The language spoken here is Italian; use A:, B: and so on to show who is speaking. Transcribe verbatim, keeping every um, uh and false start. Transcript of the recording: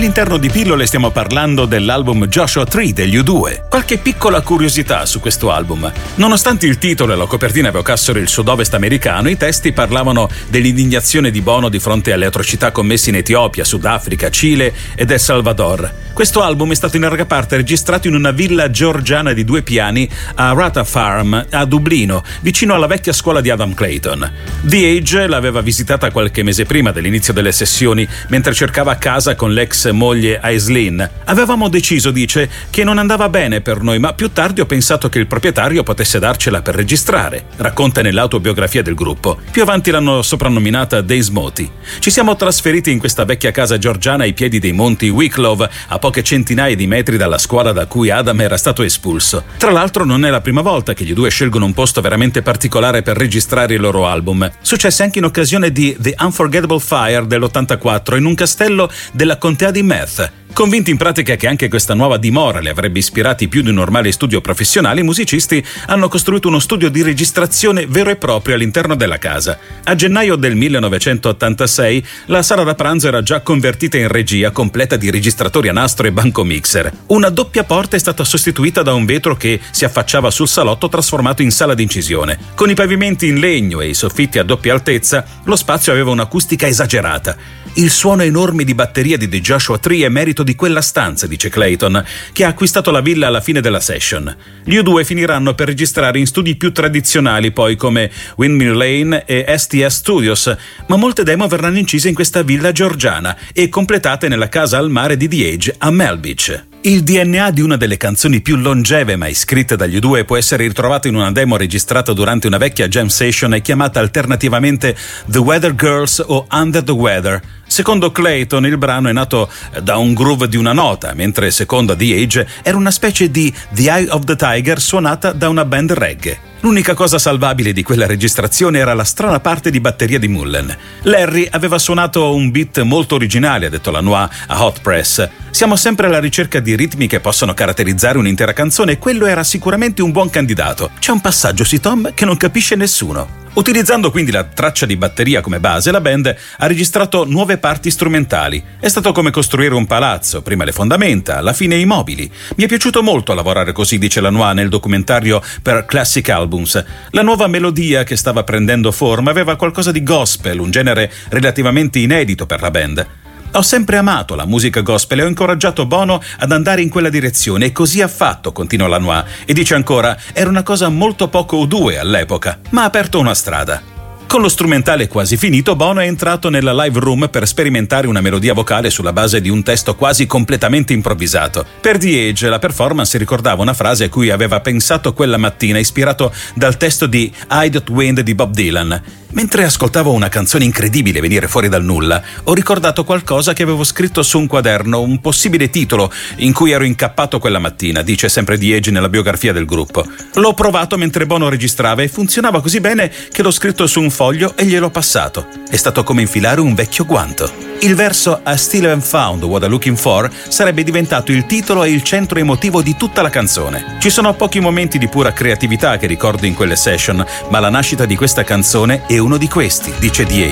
A: All'interno di Pillole stiamo parlando dell'album Joshua Tree degli U due. Qualche piccola curiosità su questo album. Nonostante il titolo e la copertina evocassero il sud-ovest americano, i testi parlavano dell'indignazione di Bono di fronte alle atrocità commesse in Etiopia, Sudafrica, Cile ed El Salvador. Questo album è stato in larga parte registrato in una villa georgiana di due piani a Rata Farm, a Dublino, vicino alla vecchia scuola di Adam Clayton. The Age l'aveva visitata qualche mese prima dell'inizio delle sessioni, mentre cercava casa con l'ex moglie Aislinn. Avevamo deciso, dice, che non andava bene per noi, ma più tardi ho pensato che il proprietario potesse darcela per registrare, racconta nell'autobiografia del gruppo. Più avanti l'hanno soprannominata Days Moti. Ci siamo trasferiti in questa vecchia casa georgiana ai piedi dei monti Wicklow, a poche centinaia di metri dalla scuola da cui Adam era stato espulso. Tra l'altro non è la prima volta che gli due scelgono un posto veramente particolare per registrare il loro album. Successe anche in occasione di The Unforgettable Fire dell'ottantaquattro in un castello della contea di Meath. Convinti in pratica che anche questa nuova dimora li avrebbe ispirati più di un normale studio professionale, i musicisti hanno costruito uno studio di registrazione vero e proprio all'interno della casa. A gennaio del millenovecentottantasei la sala da pranzo era già convertita in regia completa di registratori a nastro e banco mixer. Una doppia porta è stata sostituita da un vetro che si affacciava sul salotto trasformato in sala d'incisione. Con i pavimenti in legno e i soffitti a doppia altezza, lo spazio aveva un'acustica esagerata. Il suono enorme di batteria di The Joshua Tree è merito di quella stanza, dice Clayton, che ha acquistato la villa alla fine della session. Gli U due finiranno per registrare in studi più tradizionali poi come Windmill Lane e S T S Studios, ma molte demo verranno incise in questa villa georgiana e completate nella casa al mare di The Age a Mel Beach. Il D N A di una delle canzoni più longeve mai scritte dagli U due può essere ritrovato in una demo registrata durante una vecchia jam session e chiamata alternativamente The Weather Girls o Under the Weather. Secondo Clayton, il brano è nato da un groove di una nota, mentre secondo The Age era una specie di The Eye of the Tiger suonata da una band reggae. L'unica cosa salvabile di quella registrazione era la strana parte di batteria di Mullen. Larry aveva suonato un beat molto originale, ha detto Lanois a Hot Press. Siamo sempre alla ricerca di ritmi che possono caratterizzare un'intera canzone e quello era sicuramente un buon candidato. C'è un passaggio su Tom che non capisce nessuno. Utilizzando quindi la traccia di batteria come base, la band ha registrato nuove parti strumentali. È stato come costruire un palazzo, prima le fondamenta, alla fine i mobili. Mi è piaciuto molto lavorare così, dice Lanois nel documentario per Classic Albums. La nuova melodia che stava prendendo forma aveva qualcosa di gospel, un genere relativamente inedito per la band. Ho sempre amato la musica gospel e ho incoraggiato Bono ad andare in quella direzione e così ha fatto, continua Lanois, e dice ancora, era una cosa molto poco U due all'epoca, ma ha aperto una strada. Con lo strumentale quasi finito, Bono è entrato nella live room per sperimentare una melodia vocale sulla base di un testo quasi completamente improvvisato. Per The Age, la performance ricordava una frase a cui aveva pensato quella mattina, ispirato dal testo di Eye That Wind di Bob Dylan. Mentre ascoltavo una canzone incredibile venire fuori dal nulla, ho ricordato qualcosa che avevo scritto su un quaderno, un possibile titolo in cui ero incappato quella mattina, dice sempre The Age nella biografia del gruppo. L'ho provato mentre Bono registrava e funzionava così bene che l'ho scritto su un foglio e gliel'ho passato. È stato come infilare un vecchio guanto. Il verso I Still Haven't Found What I'm Looking For sarebbe diventato il titolo e il centro emotivo di tutta la canzone. Ci sono pochi momenti di pura creatività che ricordo in quelle session, ma la nascita di questa canzone è uno di questi, dice The